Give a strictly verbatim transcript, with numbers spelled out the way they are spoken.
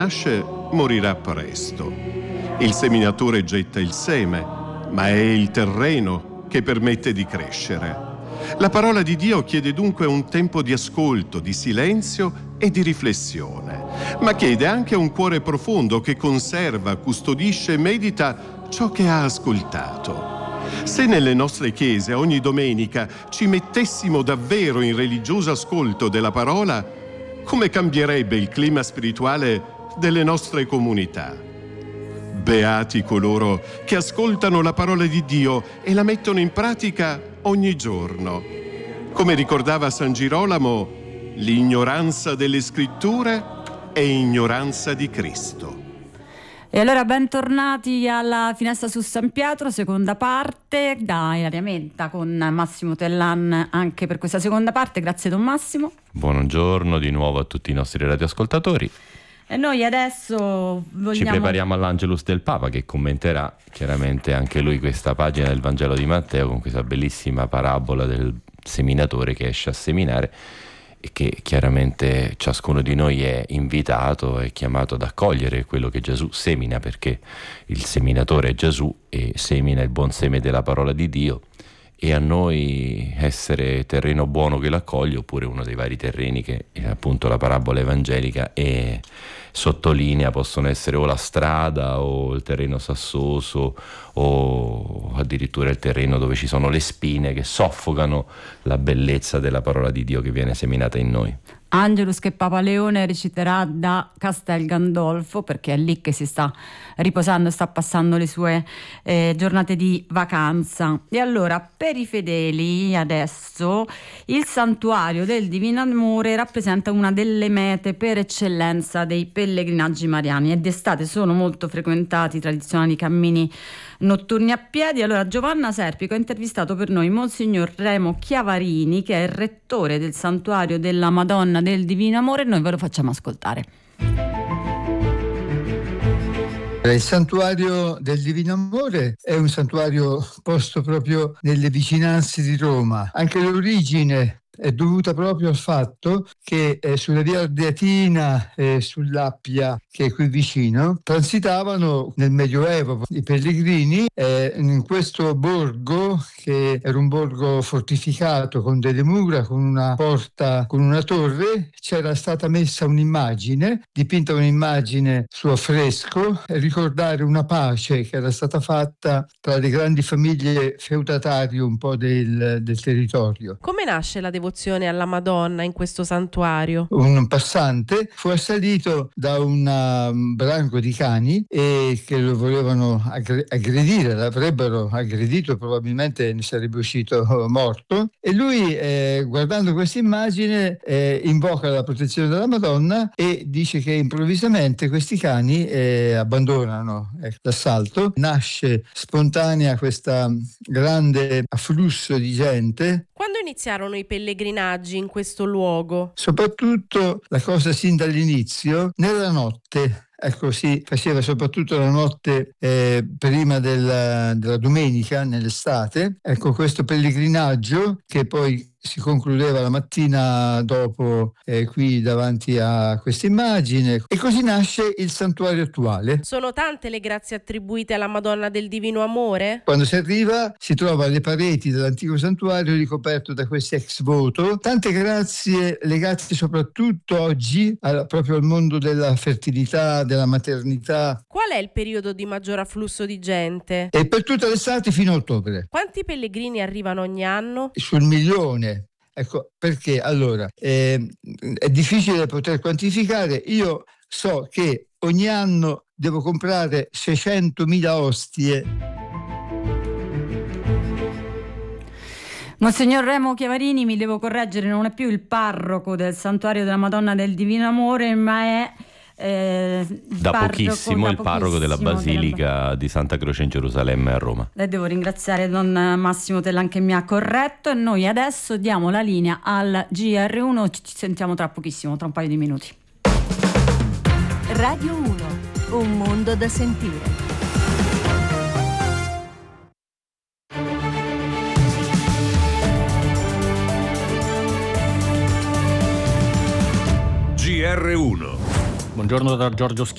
nasce morirà presto. Il seminatore getta il seme, ma è il terreno che permette di crescere. La parola di Dio chiede dunque un tempo di ascolto, di silenzio e di riflessione, ma chiede anche un cuore profondo che conserva, custodisce e medita ciò che ha ascoltato. Se nelle nostre chiese ogni domenica ci mettessimo davvero in religioso ascolto della parola, come cambierebbe il clima spirituale delle nostre comunità? Beati coloro che ascoltano la parola di Dio e la mettono in pratica ogni giorno. Come ricordava San Girolamo, l'ignoranza delle scritture è ignoranza di Cristo. E allora bentornati alla Finestra su San Pietro, seconda parte, da Ilaria Menta con Massimo Tellan anche per questa seconda parte. Grazie Don Massimo. Buongiorno di nuovo a tutti i nostri radioascoltatori. E noi adesso vogliamo... Ci prepariamo all'Angelus del Papa, che commenterà chiaramente anche lui questa pagina del Vangelo di Matteo con questa bellissima parabola del seminatore che esce a seminare e che chiaramente ciascuno di noi è invitato e chiamato ad accogliere quello che Gesù semina, perché il seminatore è Gesù e semina il buon seme della parola di Dio, e a noi essere terreno buono che l'accoglie, oppure uno dei vari terreni che appunto la parabola evangelica e sottolinea possono essere o la strada o il terreno sassoso o addirittura il terreno dove ci sono le spine che soffocano la bellezza della parola di Dio che viene seminata in noi. Angelus che Papa Leone reciterà da Castel Gandolfo, perché è lì che si sta riposando, sta passando le sue eh, giornate di vacanza. E allora, per i fedeli adesso il santuario del Divino Amore rappresenta una delle mete per eccellenza dei pellegrinaggi mariani, e d'estate sono molto frequentati i tradizionali cammini notturni a piedi. Allora Giovanna Serpico ha intervistato per noi Monsignor Remo Chiavarini, che è il rettore del santuario della Madonna del Divino Amore, e noi ve lo facciamo ascoltare. Il santuario del Divino Amore è un santuario posto proprio nelle vicinanze di Roma. Anche l'origine è dovuta proprio al fatto che eh, sulla via Ardeatina e eh, sull'Appia, che è qui vicino, transitavano nel Medioevo i pellegrini eh, in questo borgo, che era un borgo fortificato con delle mura, con una porta, con una torre. C'era stata messa un'immagine, dipinta un'immagine su affresco, a ricordare una pace che era stata fatta tra le grandi famiglie feudatarie un po' del, del territorio. Come nasce la devozione alla Madonna in questo santuario? Un passante fu assalito da un branco di cani e che lo volevano aggredire, l'avrebbero aggredito, probabilmente ne sarebbe uscito morto, e lui eh, guardando questa immagine eh, invoca la protezione della Madonna e dice che improvvisamente questi cani eh, abbandonano eh, l'assalto. Nasce spontanea questa grande afflusso di gente. Quando iniziarono i pellegrinaggi in questo luogo? Soprattutto la cosa sin dall'inizio, nella notte. Ecco, si faceva soprattutto la notte eh, prima della, della domenica, nell'estate. Ecco, questo pellegrinaggio che poi si concludeva la mattina dopo eh, qui davanti a questa immagine, e così nasce il santuario attuale. Sono tante le grazie attribuite alla Madonna del Divino Amore? Quando si arriva si trova le pareti dell'antico santuario ricoperto da questi ex voto, tante grazie legate soprattutto oggi al, proprio al mondo della fertilità, della maternità. Qual è il periodo di maggior afflusso di gente? E per tutta l'estate fino a ottobre. Quanti pellegrini arrivano ogni anno? Sul milione. Ecco, perché allora eh, è difficile poter quantificare. Io so che ogni anno devo comprare seicentomila ostie. Monsignor Remo Chiavarini, mi devo correggere, non è più il parroco del santuario della Madonna del Divino Amore, ma è Eh, da parroco, pochissimo da il parroco della Basilica della... di Santa Croce in Gerusalemme a Roma. Le devo ringraziare Don Massimo Tellan che mi ha corretto, e noi adesso diamo la linea al G R uno, ci sentiamo tra pochissimo, tra un paio di minuti. Radio uno, un mondo da sentire. G R uno. Buongiorno da Giorgio Schiavi.